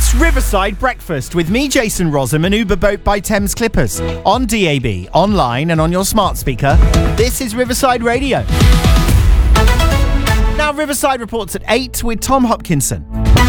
It's Riverside Breakfast with me, Jason Rossum, and Uber Boat by Thames Clippers. On DAB, online and on your smart speaker, this is Riverside Radio. Now Riverside reports at 8 with Tom Hopkinson.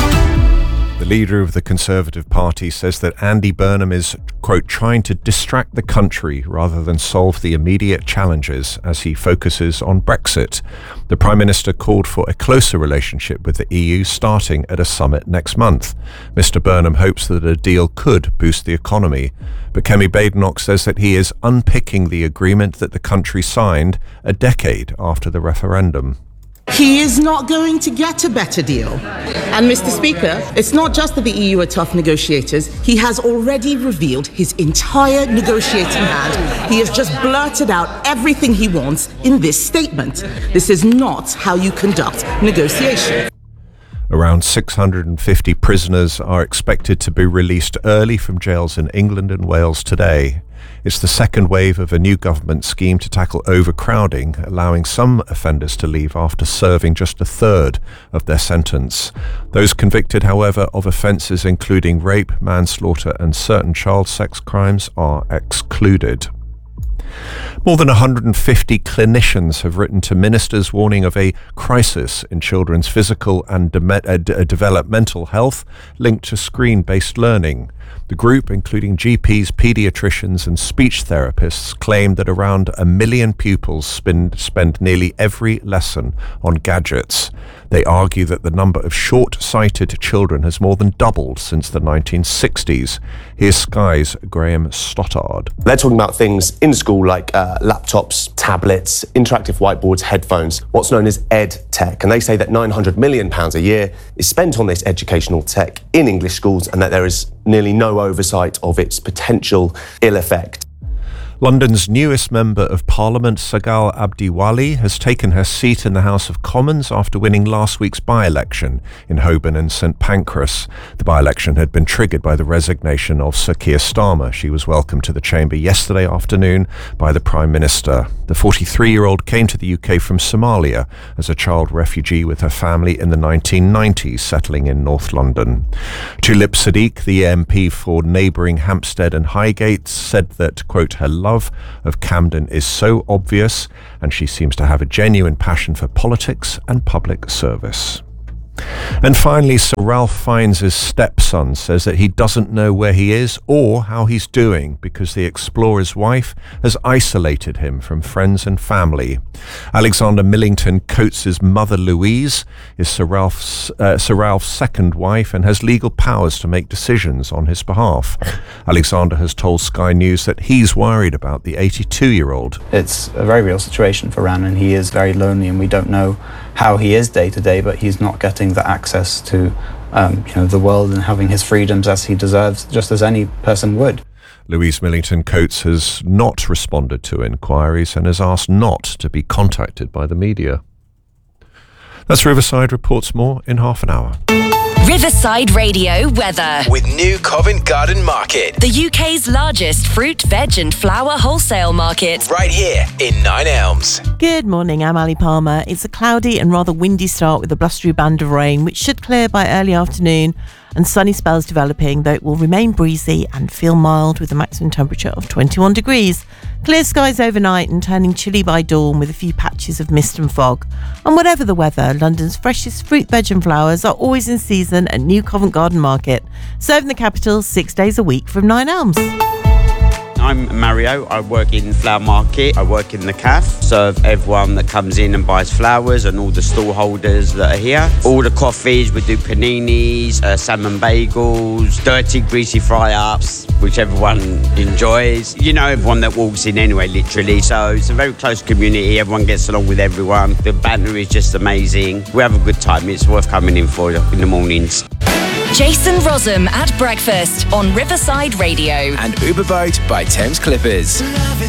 The leader of the Conservative Party says that Andy Burnham is, quote, trying to distract the country rather than solve the immediate challenges as he focuses on Brexit. The Prime Minister called for a closer relationship with the EU starting at a summit next month. Mr Burnham hopes that a deal could boost the economy, but Kemi Badenoch says that he is unpicking the agreement that the country signed a decade after the referendum. He is not going to get a better deal. And Mr. Speaker, it's not just that the EU are tough negotiators. He has already revealed his entire negotiating hand. He has just blurted out everything he wants in this statement. This is not how you conduct negotiations. Around 650 prisoners are expected to be released early from jails in England and Wales today. It's the second wave of a new government scheme to tackle overcrowding, allowing some offenders to leave after serving just a third of their sentence. Those convicted, however, of offences including rape, manslaughter and certain child sex crimes are excluded. More than 150 clinicians have written to ministers warning of a crisis in children's physical and developmental health linked to screen-based learning. The group, including GPs, paediatricians and speech therapists, claim that around 1 million pupils spend nearly every lesson on gadgets. They argue that the number of short-sighted children has more than doubled since the 1960s. Here's Sky's Graham Stoddard. They're talking about things in school like laptops, tablets, interactive whiteboards, headphones, what's known as ed tech. And they say that £900 million a year is spent on this educational tech in English schools and that there is nearly no oversight of its potential ill effect. London's newest Member of Parliament, Sagal Abdiwali, has taken her seat in the House of Commons after winning last week's by-election in Holborn and St Pancras. The by-election had been triggered by the resignation of Sir Keir Starmer. She was welcomed to the chamber yesterday afternoon by the Prime Minister. The 43-year-old came to the UK from Somalia as a child refugee with her family in the 1990s, settling in North London. Tulip Siddiq, the MP for neighbouring Hampstead and Highgate, said that, quote, her love of Camden is so obvious and she seems to have a genuine passion for politics and public service. And finally, Sir Ralph Fiennes' stepson says that he doesn't know where he is or how he's doing because the explorer's wife has isolated him from friends and family. Alexander Millington Coates' mother Louise is Sir Ralph's second wife and has legal powers to make decisions on his behalf. Alexander has told Sky News that he's worried about the 82-year-old. It's a very real situation for Ran, and he is very lonely, and we don't know how he is day to day, but he's not getting the access to the world and having his freedoms as he deserves, just as any person would. Louise Millington Coates has not responded to inquiries and has asked not to be contacted by the media. That's Riverside reports more in half an hour. Riverside Radio weather. With New Covent Garden Market. The UK's largest fruit, veg and flower wholesale market. Right here in Nine Elms. Good morning, I'm Ali Palmer. It's a cloudy and rather windy start with a blustery band of rain, which should clear by early afternoon, and sunny spells developing, though it will remain breezy and feel mild with a maximum temperature of 21 degrees. Clear skies overnight and turning chilly by dawn with a few patches of mist and fog. And whatever the weather, London's freshest fruit, veg and flowers are always in season at New Covent Garden Market, serving the capital 6 days a week from Nine Elms. I'm Mario. I work in Flower Market. I work in the cafe. Serve everyone that comes in and buys flowers and all the stall holders that are here. All the coffees, we do paninis, salmon bagels, dirty, greasy fry-ups, which everyone enjoys. You know everyone that walks in anyway, literally. So it's a very close community. Everyone gets along with everyone. The banter is just amazing. We have a good time. It's worth coming in for in the mornings. Jason Rossum at breakfast on Riverside Radio. And Uber Boat by Thames Clippers.